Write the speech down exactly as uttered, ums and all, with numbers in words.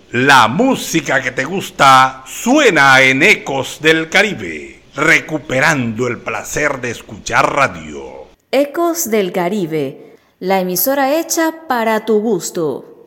La música que te gusta suena en Ecos del Caribe, recuperando el placer de escuchar radio. Ecos del Caribe, la emisora hecha para tu gusto.